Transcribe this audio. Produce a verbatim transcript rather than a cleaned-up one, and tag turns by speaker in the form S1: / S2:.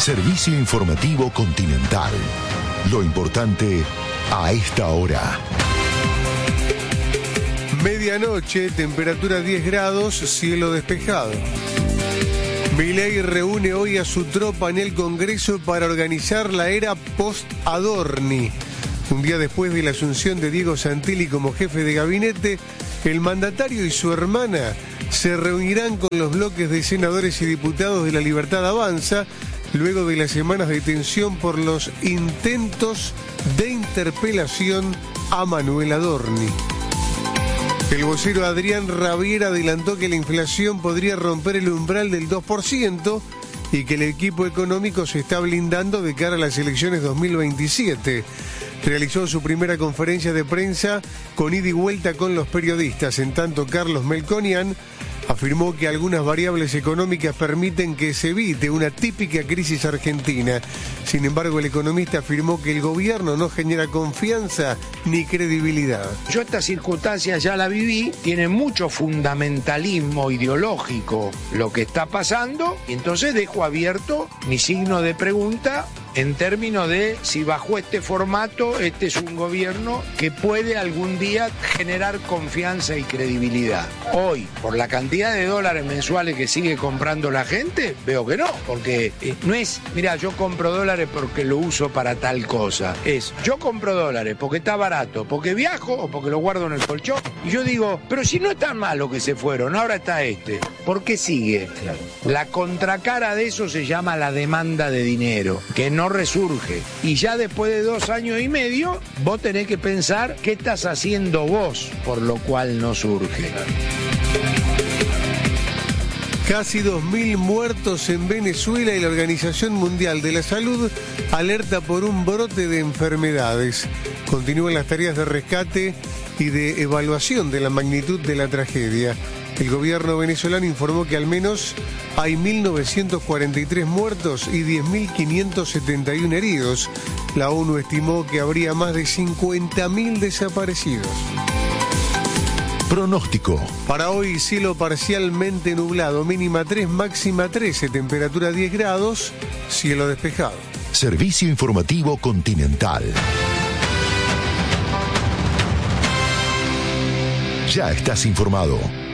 S1: Servicio informativo Continental. Lo importante a esta hora.
S2: Medianoche, temperatura diez grados, cielo despejado. Milei reúne hoy a su tropa en el Congreso para organizar la era post-Adorni. Un día después de la asunción de Diego Santilli como jefe de gabinete, el mandatario y su hermana se reunirán con los bloques de senadores y diputados de La Libertad Avanza, luego de las semanas de tensión por los intentos de interpelación a Manuel Adorni. El vocero Adrián Rabier adelantó que la inflación podría romper el umbral del dos por ciento y que el equipo económico se está blindando de cara a las elecciones dos mil veintisiete. Realizó su primera conferencia de prensa con ida y vuelta con los periodistas. En tanto, Carlos Melconian afirmó que algunas variables económicas permiten que se evite una típica crisis argentina. Sin embargo, el economista afirmó que el gobierno no genera confianza ni credibilidad.
S3: Yo esta circunstancia ya la viví, tiene mucho fundamentalismo ideológico lo que está pasando, y entonces dejo abierto mi signo de pregunta en términos de si bajo este formato este es un gobierno que puede algún día generar confianza y credibilidad. Hoy, por la cantidad de dólares mensuales que sigue comprando la gente, veo que no, porque eh, no es, mira, yo compro dólares porque lo uso para tal cosa. Es, yo compro dólares porque está barato, porque viajo o porque lo guardo en el colchón. Y yo digo, pero si no es tan malo que se fueron, ahora está este, ¿por qué sigue? La contracara de eso se llama la demanda de dinero, que no resurge. Y ya después de dos años y medio, vos tenés que pensar qué estás haciendo vos, por lo cual no surge.
S2: Casi dos mil muertos en Venezuela y la Organización Mundial de la Salud alerta por un brote de enfermedades. Continúan las tareas de rescate y de evaluación de la magnitud de la tragedia. El gobierno venezolano informó que al menos hay mil novecientos cuarenta y tres muertos y diez mil quinientos setenta y uno heridos. La ONU estimó que habría más de cincuenta mil desaparecidos.
S1: Pronóstico.
S2: Para hoy, cielo parcialmente nublado, mínima tres, máxima trece, temperatura diez grados, cielo despejado.
S1: Servicio informativo Continental. Ya estás informado.